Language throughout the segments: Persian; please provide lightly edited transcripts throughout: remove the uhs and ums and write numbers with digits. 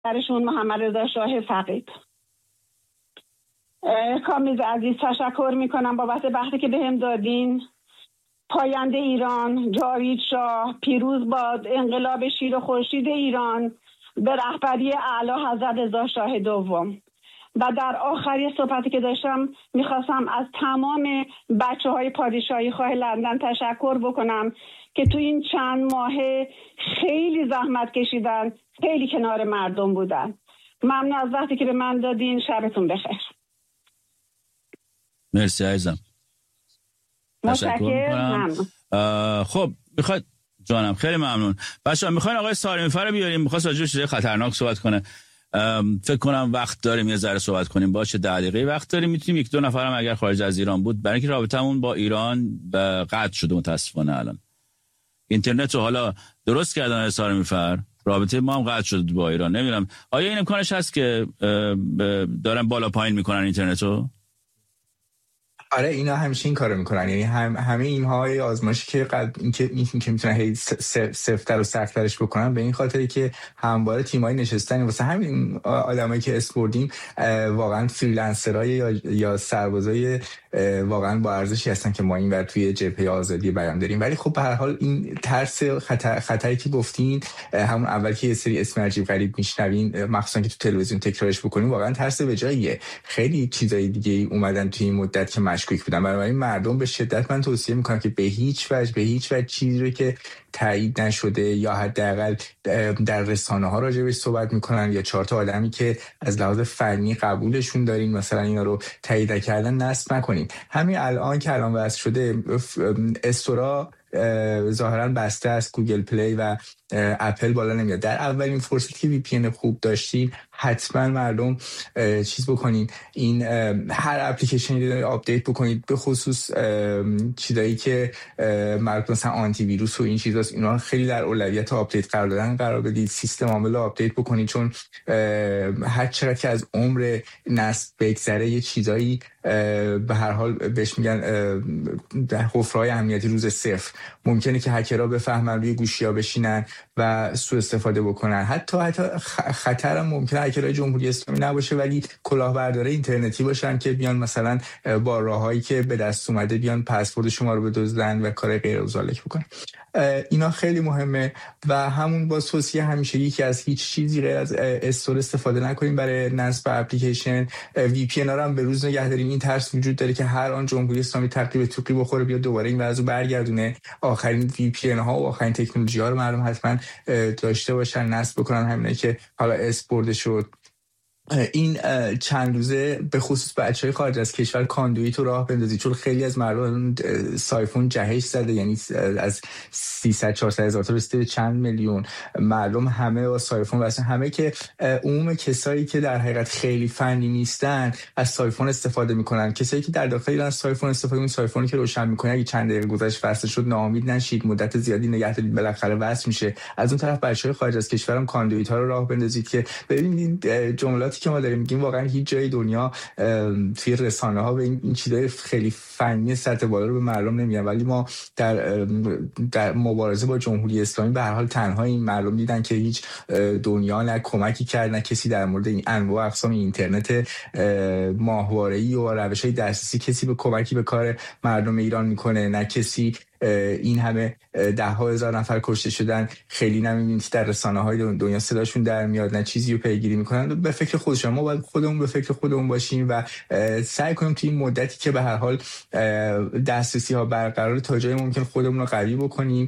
برشون محمد رضا شاه فقید. کامیز عزیز تشکر میکنم بابت وقتی که بهم دادین. پاینده ایران، جاوید شاه، پیروز باد انقلاب شیر و خورشید ایران به رهبری اعلی حضرت رضا شاه دوم. و در آخری صحبتی که داشتم میخواستم از تمام بچه‌های پادشاهی خواه لندن تشکر بکنم که تو این چند ماه خیلی زحمت کشیدن، خیلی کنار مردم بودن. ممنون از وقتی که به من دادین. شبتون بخیر. مرسی عزیزم. متشکرم. خب میخواد جانم خیلی ممنون. بچه‌ها میخواین آقای ساریمی‌فر رو بیاریم، میخواست راجع به چیز خطرناک صحبت کنه. فکر کنم وقت داریم یه ذره صحبت کنیم. باشه 10 دقیقه وقت داریم. میتونیم 1-2 نفرم اگر خارج از ایران بود، برای اینکه رابطمون با ایران قطع شده متاسفانه. الان اینترنت رو حالا درست کردن ساریمی‌فر، رابطه ما هم قطع شده با ایران. نمیدونم آیا این امکانش هست که دارن بالا پایین میکنن اینترنت رو؟ آره اینا همیشه این کارو میکنن، یعنی همه اینها آزمایشی که این که میتونن هی سفت‌تر و سخت‌ترش بکنن به این خاطری که همواره تیمای نشستن واسه همین آدمایی که اسپوردیم واقعا فریلنسرای یا سربازای واقعا با ارزشی هستن که ما اینور توی جبهه آزادی بیان داریم. ولی خب به هر حال این ترس خطری که گفتین همون اول که یه سری اسم عجیب غریب میشنوین، مخصوصا که تو تلویزیون تکرارش بکنین، واقعا ترس به جاییه. خیلی چیزای دیگه اومدن توی این مدت که مشکوک بودن. بنابراین مردم به شدت من توصیه میکنم که به هیچ وجه چیزی رو که تایید نشده یا حداقل در رسانه‌ها راجعش صحبت میکنن یا 4 تا آدمی که از لحاظ فنی قبولشون دارین مثلا اینا رو تایید کردن نصب نکنین. همین الان که الان واسه شده استورا ظاهرا بسته است، گوگل پلی و اپل بالا نمیاد. در اولین فرصتی که وی پی ان خوب داشتیم حتما مردم چیز بکنین، این هر اپلیکیشنی رو آپدیت بکنید، به خصوص چیزایی که مربوط مثلا آنتی ویروس و این چیزاست، اینا خیلی در اولویت آپدیت قرار بدید. سیستم عامل رو آپدیت بکنید، چون هر چقدر که از عمر نصب بگذره یه چیزایی به هر حال بهش میگن حفره‌های امنیتی روز صفر ممکنه که هکرها بفهمن روی گوشی‌ها بشینن و سوء استفاده بکنن. حتی خطر ممکنه هکرهای جمهوری اسلامی نباشه ولی کلاهبردارای اینترنتی باشن که بیان مثلا با راههایی که به دست اومده بیان پسورد شما رو بدزدن و کار غیر ذالک بکنن. اینا خیلی مهمه و همون با توصیه همیشگی که از هیچ چیزی غیر از استور استفاده نکنیم برای نصب اپلیکیشن. وی پی ان ها رو هم به روز نگه داریم. این ترس وجود داره که هر آن جمهوری اسلامی تقریبا توقی بخوره بیاد دوباره این وضعو برگردونه. آخرین وی پی ان ها و آخرین تکنولوژی ها رو مردم حتما داشته باشن، نصب بکنن. همینه که حالا اسپورت شد این چند روزه به خصوص بچهای خارج از کشور کاندویت رو راه بندازید، چون خیلی از مردم سایفون جهش زده، یعنی از 300-400 هزار تا رسیده چند میلیون مردم همه با سایفون واسه همه که عموم کسایی که در حقیقت خیلی فنی نیستن از سایفون استفاده میکنن. کسایی که در داخل ایران از سایفون استفاده میکنن، سایفونی که روشن میکنه اگه چند دقیقه گذشت وصل شد ناامید نشید، مدت زیادی نگه دارید بالاخره وصل میشه. از اون طرف بچهای خارج از کشورم کاندویت ها رو راه بندازید که ببینید جملاتی که ما داریم میگیم واقعا هیچ جای دنیا توی رسانه ها به این چیزای خیلی فنی سطح بالا رو به مردم نمیگن، ولی ما در مبارزه با جمهوری اسلامی به هر حال تنها این مردم دیدن که هیچ دنیا نه کمکی کرد نه کسی در مورد این انواع اقسام اینترنت ماهواره‌ای و روش‌های دسترسی کسی به کمکی به کار مردم ایران میکنه، نه کسی این همه 10,000 نفر کشته شدن خیلی نمی‌بینید در رسانه‌های دنیا صداشون در میاد، نه چیزی رو پیگیری میکنن. به فکر خودشون ما باید خودمون به فکر خودمون باشیم و سعی کنیم توی این مدتی که به هر حال دسترسی ها برقرار تا جای ممکن خودمون رو قوی بکنیم،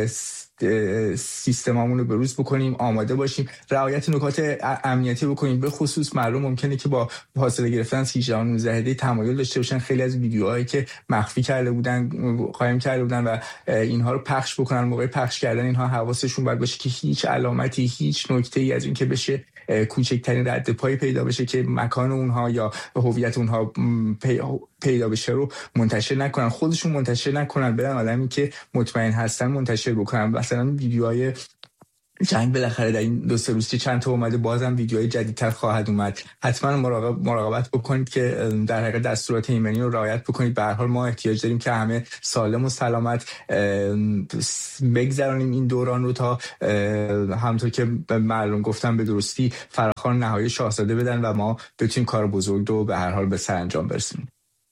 سیستمامون رو بروز بکنیم، آماده باشیم، رعایت نکات امنیتی بکنیم. به خصوص مردم ممکنه که با فاصله گرفتن از 18 تمایل داشته باشن خیلی از ویدیوهایی که مخفی کرده بودن قایم کرده بودن و اینها رو پخش بکنن. موقع پخش کردن اینها حواسشون باید باشه که هیچ علامتی، هیچ نکته‌ای از این که بشه کوچکترین رد پای پیدا بشه که مکان اونها یا هویت اونها پیدا بشه رو منتشر نکنن، خودشون منتشر نکنن، برن آدمی که مطمئن هستن منتشر بکنن. مثلا ویدیوهای جنگ بالاخره در این 2-3 روز که چند تا اومده، بازم ویدیوهای جدیدتر خواهد اومد. حتما مراقبت بکنید که در حقیقت دستورات ایمنی رو رعایت بکنید. به هر حال ما احتیاج داریم که همه سالم و سلامت بگذرانیم این دوران رو تا همونطور که معلوم گفتم به درستی فراخوان نهایی شاهزاده بدن و ما بتونیم کار بزرگ رو به هر حال به سرانجام برسونیم.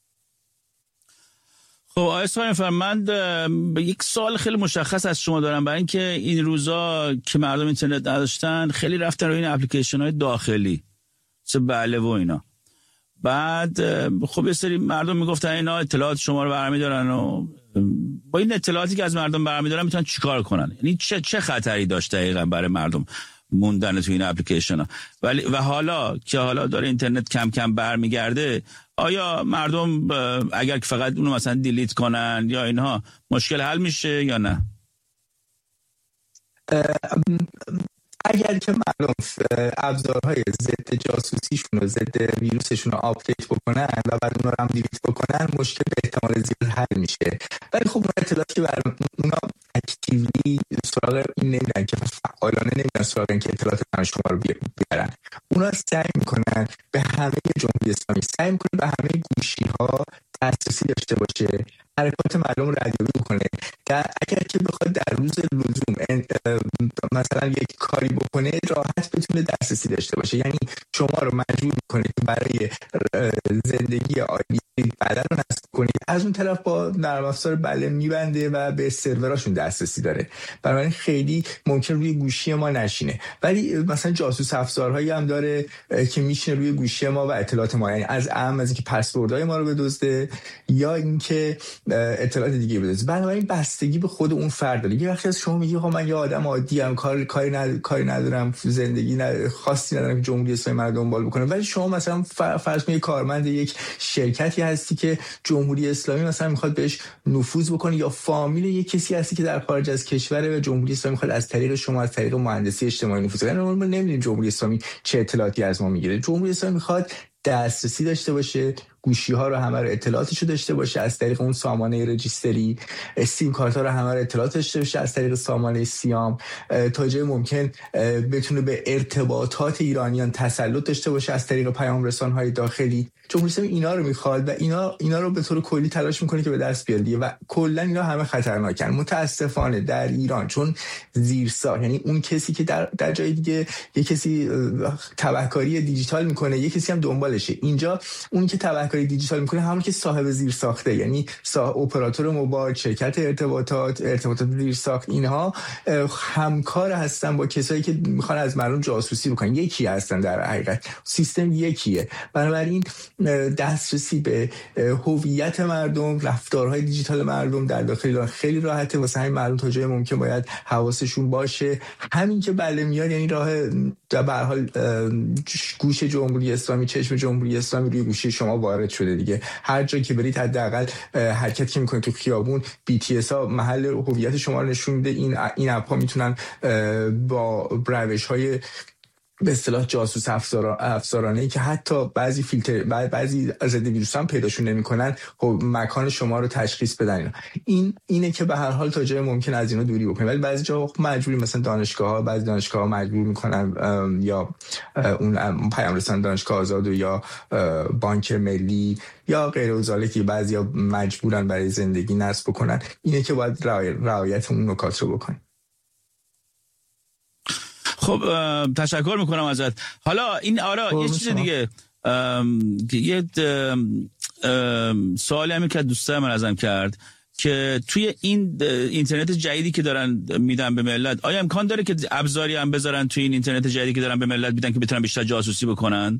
خب آقای سارمی، من یک سوال خیلی مشخص از شما دارم. برای اینکه این روزا که مردم اینترنت نداشتن خیلی رفتن روی این اپلیکیشن های داخلی مثل بله و اینا. بعد خب یه سری مردم میگفتن اینا اطلاعات شما رو برمی‌دارن و با این اطلاعاتی که از مردم برمی‌دارن میتونن چیکار کنن؟ یعنی چه خطری داشت دقیقاً برای مردم موندن تو این اپلیکیشن ها؟ و حالا که داره اینترنت کم کم برمیگرده، آیا مردم اگر که فقط اونو مثلا دیلیت کنن یا اینها مشکل حل میشه یا نه؟ اگر که مردم ابزارهای ضد جاسوسیشون و ضد ویروسشون رو آپدیت بکنن و بعد اون رو هم دیلیت بکنن، مشکل به احتمال زیاد حل میشه. ولی خب اون اطلاعاتی که برای اونا اکتیولی سراغ این نمیرن، که فعالانه نمیرن سراغ این که اطلاعات شما رو بیارن. اونا سعی میکنن به همه جمهوری اسلامی، سعی میکنن به همه گوشی ها دسترسی داشته باشه، حرکات مردم رو ردیابی بکنه. اگر که بخواد در روز لزوم مثلا یک کاری بکنه، راحت بتونه دسترسی داشته باشه. یعنی شما رو مجبور میکنه که برای زندگی عادی بدن رو نصب کنید، از اون طرف با نرم افزار بله میبنده و به سروراشون دسترسی داره. بنابراین خیلی ممکن روی گوشی ما نشینه. ولی مثلا جاسوس افزارهایی هم داره که میشینه روی گوشی ما و اطلاعات ما، یعنی از اینکه پسوردهای ما رو بدزده یا اینکه اطلاعات دیگه بدزده. بنابراین بستگی به خود اون فرد داره. یه وقتی از شما میگی من یه آدم عادی ام، کاری ندارم، زندگی خاصی ندارم که جمهوری اسلامی من رو دنبال بکنه، ولی شما مثلا فرض کنید کارمند یک شرکتی هستی که جمهوری اسلامی مثلا میخواد بهش نفوذ بکنه، یا فامیل یک کسی هستی که در خارج از کشوره و جمهوری اسلامی میخواد از طریق شما، از طریق مهندسی اجتماعی نفوذ کنه. ما نمیدونیم جمهوری اسلامی چه اطلاعاتی از ما میگیره. جمهوری اسلامی میخواد دسترسی داشته باشه، گوشی ها رو همه رو اطلاعاتشو داشته باشه از طریق اون سامانه رجیستری، سیم کارت ها رو همه رو اطلاعات داشته باشه از طریق سامانه سیام، تا جای ممکن بتونه به ارتباطات ایرانیان تسلط داشته باشه از طریق پیام رسان های داخلی. جمهوری اسلامی اینا رو میخواد و اینا رو به طور کلی تلاش میکنه که به دست بیاره و کلا اینا همه خطرناکن. متاسفانه در ایران چون زیرساخت، یعنی اون کسی که در جای دیگه یه کسی تبهکاری دیجیتال میکنه، یه کسی هم دنبالشه. اینجا اون که تبهکاری دیجیتال میکنه همون که صاحب زیرساخته، یعنی اپراتور موبایل، شرکت ارتباطات زیرساخت، اینها همکار هستن با کسایی که میخوان از مردم جاسوسی بکنن. یکی هستن در حقیقت، سیستم یکیه. بنابراین دسترسی به هویت مردم، رفتارهای دیجیتال مردم در داخل ایران خیلی راحته. واسه همین مردم تا جای ممکن باید حواسشون باشه. همین که بله میاد، یعنی راه به هر حال گوش جمهوری اسلامی، چشم جمهوری اسلامی روی گوشی شما وارد شده دیگه. هر جایی که برید حداقل حرکت که میکنید تو خیابون، BTS ها محل هویت شما رو نشون میده. این اپ ها میتونن با روش های به اصطلاح جاسوس افسرانه‌ای که حتی بعضی ضد ویروس هم پیداشون نمی‌کنن، خب مکان شما رو تشخیص بدن. اینه که به هر حال تا جای ممکن از اینا دوری بکنید. ولی بعضی جا مجبوری، مثلا بعضی دانشگاه‌ها مجبور می‌کنن، یا اون پیام رسان دانشگاه آزاد یا بانک ملی یا غیر ذالک که بعضیا مجبورن برای زندگی نصب بکنن. اینه که باید رعایت اون نکات رو بکنید. خب تشکر میکنم ازت. حالا این یه چیز دیگه، یه سوالی همی که دوستای من ازم کرد که توی این اینترنت جدیدی که دارن میدن به ملت، آیا امکان داره که ابزاری هم بذارن توی این اینترنت جدیدی که دارن به ملت میدن که بتونن بیشتر جاسوسی بکنن؟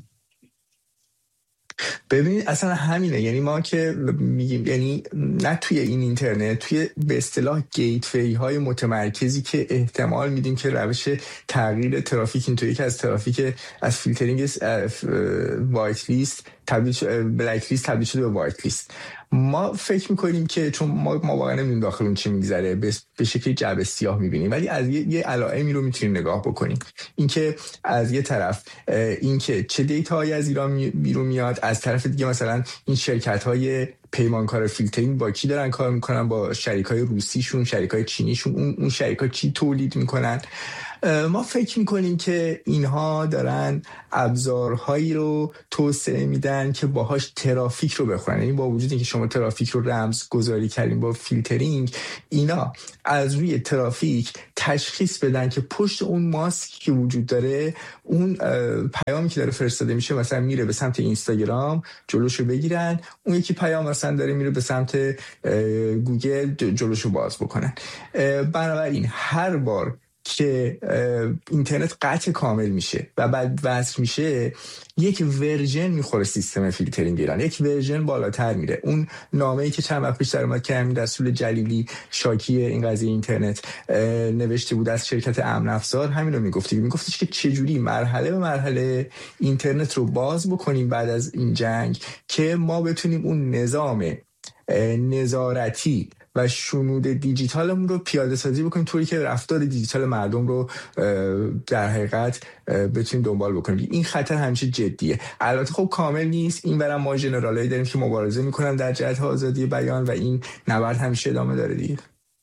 ببینید اصلا همینه. یعنی ما که میگیم، یعنی نه توی این اینترنت، توی به اصطلاح گیتوی های متمرکزی که احتمال میدیم که روش تغییر ترافیک اینطوری که از ترافیک از فیلترینگ وایت لیست بلک لیست تبدیل شده به وایت لیست. ما فکر میکنیم که چون ما واقعا نمیدونیم داخل اون چی میگذره، به شکلی جعبه سیاه میبینیم، ولی از یه علائمی رو میتونیم نگاه بکنیم. اینکه از یه طرف اینکه چه دیتاهایی از ایران بیرون میاد، از طرف دیگه مثلا این شرکت‌های پیمانکار فیلترینگ با کی دارن کار میکنن، با شریکای روسیشون، شریکای چینیشون، اون شریکا چی تولید میکنن. ما فکر میکنیم که اینها دارن ابزارهایی رو توسعه میدن که باهاش ترافیک رو بخورن. یعنی با وجود اینکه شما ترافیک رو رمز گذاری کردین با فیلترینگ، اینا از روی ترافیک تشخیص بدن که پشت اون ماسک که وجود داره، اون پیامی که داره فرستاده میشه مثلا میره به سمت اینستاگرام، جلوشو بگیرن، اون یکی پیام مثلا داره میره به سمت گوگل، جلوشو باز بکنن. بنابراین هر بار که اینترنت قطع کامل میشه و بعد وصل میشه، یک ورژن میخوره سیستم فیلترینگ ایران، یک ورژن بالاتر میره. اون نامه‌ای که چند وقت پیش در اومد که همین رسول جلیلی شاکی این قضیه اینترنت نوشته بود از شرکت امن افزار، همین رو میگفتش که چجوری مرحله به مرحله اینترنت رو باز بکنیم بعد از این جنگ که ما بتونیم اون نظام نظارتی و شنود دیجیتالمون رو پیاده سازی بکنیم طوری که رفتار دیجیتال مردم رو در حقیقت بتونیم دنبال بکنیم. این خطر همیشه جدیه. البته خب کامل نیست، این برام ما ژنرالایی داریم که مبارزه میکنن در جهت آزادی بیان و این نبرد همیشه ادامه داره دیگه.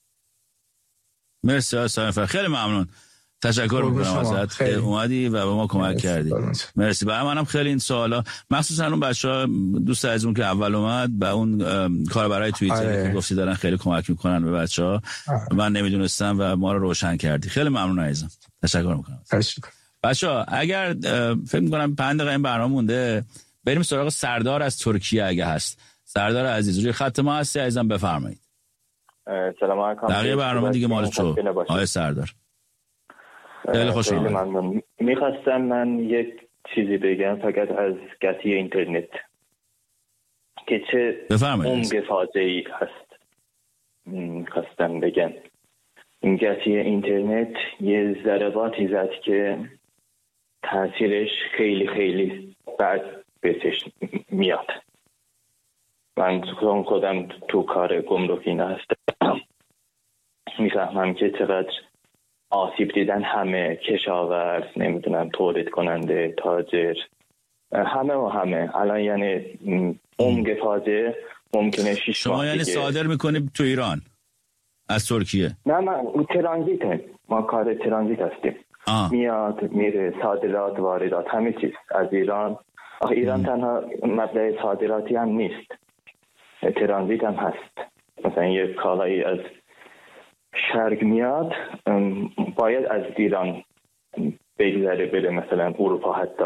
مرسی آقای، خیلی ممنون، تشکر میکنم ازت که اومدی و به ما کمک کردی. مرسی. برای منم خیلی این سوالا، مخصوصا اون بچه‌ها دوست عزیزمون که اول اومد با اون کاربرای توییتر که گفتی دارن خیلی کمک میکنن به بچه‌ها، من نمیدونستم و ما رو روشن کردی. خیلی ممنون عزیزم، تشکر میکنم. بچه‌ها اگر فکر میکنم 5 دقیقه این برنامه مونده، بریم سراغ سردار از ترکیه اگه هست. سردار عزیز روی خط ما هستی عزیزم، بفرمایید. سلام علیکم. بقیه برنامه دیگه مال تو آقای سردار. خیلی خوشحالم. میخواستم من یک چیزی بگم فقط از قطعی اینترنت که چه عمق فاجعه‌ای هست. میخواستم بگم این قطعی اینترنت یه ضرباتی زد که تاثیرش خیلی خیلی بد بهش میاد. من خودم تو کار گمرکی هستم، میفهمم که چقدر آسیب دیدن همه، کشاورز، نمیدونم تولید کننده، تاجر، همه الان. یعنی عمق فاجعه ممکنه 6 ماه شما یعنی صادر میکنیم تو ایران از ترکیه؟ نه، من ترانزیت، ما کار ترانزیت هستیم. میاد میره، صادرات واردات همه چیز از ایران. ایران تنها مبدأ صادراتی هم نیست، ترانزیت هم هست. مثلا یه کالایی از شرق میاد باید از ایران بگذره بره مثلا اروپا حتی.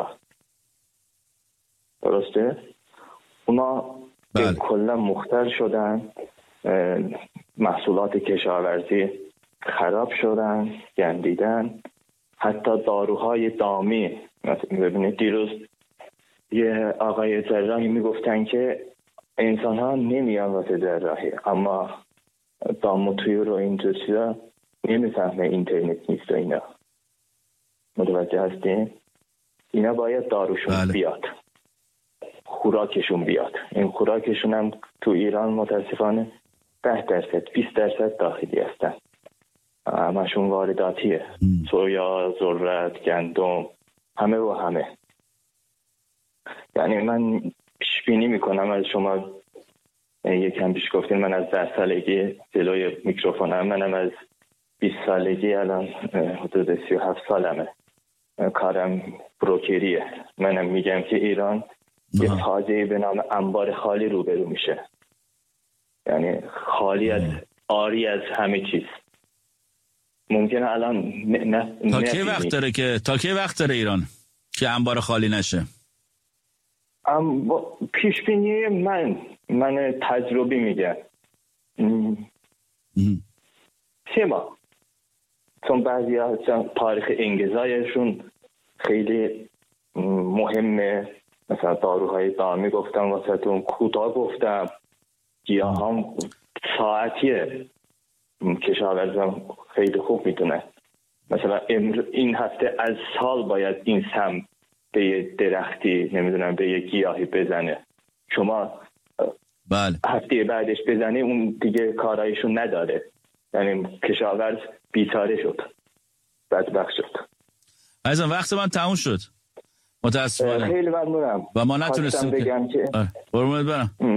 درسته؟ اونا کلا مختل شدن، محصولات کشاورزی خراب شدن، گندیدن، حتی داروهای دامی. ببینید دیروز یه آقای جراحی میگفتن که انسان ها نمیان واسه جراحی، اما دام و توی رو اینجور چیزا نمیفهمه اینترنت نیست و اینا. متوجه هستین؟ اینا باید داروشون بیاد، خوراکشون بیاد. این خوراکشون هم تو ایران متاسفانه 10% 20% داخلی هستن، همشون وارداتیه. سویا، ذرت، گندم، همه و همه. یعنی من پیشبینی میکنم از شما یکم پیش گفتین من از 10 سالگی جلوی میکروفونم، منم از 20 سالگی الان حدود 37 سالمه، کارم بروکریه. منم میگم که ایران یه فاجعه به نام انبار خالی روبرو میشه، یعنی خالی از آری از همه چیز. ممکنه الان تا کی وقت داره ایران که انبار خالی نشه؟ پیشبینی من تجربی میگم 3 ماه، چون بعضی ها تاریخ انقضایشون خیلی مهمه. مثلا داروهای دامی گفتم واسهتون، کوتاه گفتم، گیاهان ساعتیه، کشاورزم خیلی خوب میدونه. مثلا این هفته از سال باید این سم به یه درختی، نمیدونم به یه گیاهی بزنه. شما هفته بعدش بزنی اون دیگه کارایشون نداره. یعنی کشاورز بیچاره شد، بدبخت شد. عزیزم وقت من تموم شد متاسفانه. خیلی ممنونم و ما نتونستیم بگم که قربونت برم.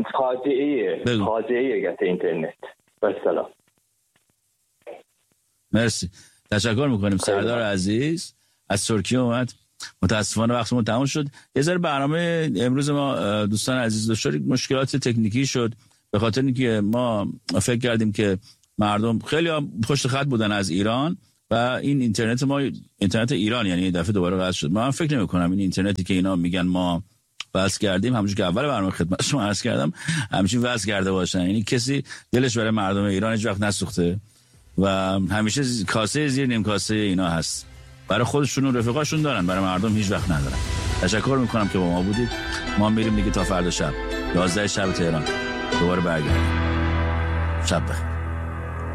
فاجعه اینترنت. و سلام. مرسی. تشکر میکنیم. سردار عزیز از ترکیه اومد. متاسفانه وقتمون تموم شد. یه ذره برنامه امروز ما دوستان عزیز داشت مشکلات تکنیکی شد، به خاطر اینکه ما فکر کردیم که مردم خیلی پشت خط بودن از ایران و این اینترنت ما اینترنت ایران یعنی دفعه دوباره قطع شد. من فکر نمی‌کنم این اینترنتی که اینا میگن ما وصل کردیم همونجوری که اول برنامه خدمت شما عرض کردم همچین وصل کرده باشن. یعنی کسی دلش برای مردم ایران هیچ وقت نسوخته و همیشه کاسه زیر نیم کاسه اینا هست. برای خودشون و رفقاشون دارن، برای مردم هیچ وقت ندارن. تشکر میکنم که با ما بودید. ما میریم دیگه تا فردا شب 11 شب تهران دوباره برگردیم. شب بخیر.